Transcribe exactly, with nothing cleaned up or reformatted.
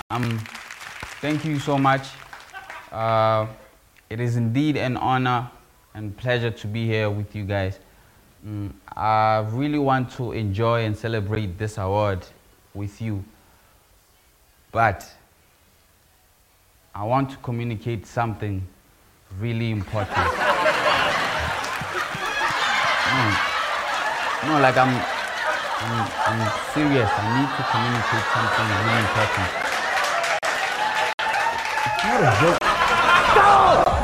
Um, thank you so much. Uh, it is indeed an honor and pleasure to be here with you guys. Mm, I really want to enjoy and celebrate this award with you, but I want to communicate something really important. No, no, like I'm, I'm, I'm serious. I need to communicate something really important. It's not a joke. Stop!